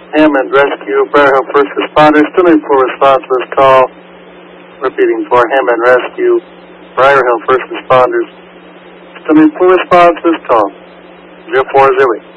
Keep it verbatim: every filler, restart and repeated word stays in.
Hammond Rescue, Briar Hill First Responders, still need full response to this call. Repeating for Hammond Rescue, Briar Hill First Responders, still need full response to this call. zero four zero eight.